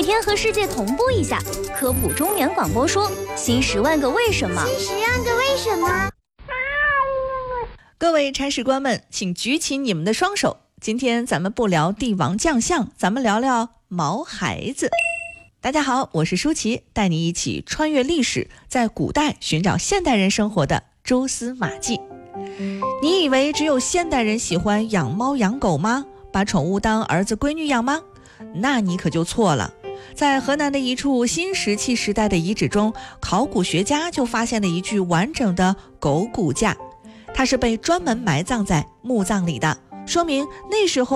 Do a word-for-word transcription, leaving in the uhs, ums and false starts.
天和世界同步一下，科普中原广播说新十万个为什么。 新十万个为什么。 各位铲屎官们，请举起你们的双手。今天咱们不聊帝王将相，咱们聊聊毛孩子。大家好，我是舒淇，带你一起穿越历史，在古代寻找现代人生活的蛛丝马迹。你以为只有现代人喜欢养猫养狗吗？把宠物当儿子闺女养吗？那你可就错了。在河南的一处新石器时代的遗址中，考古学家就发现了一具完整的狗骨架，它是被专门埋葬在墓葬里的，说明那时候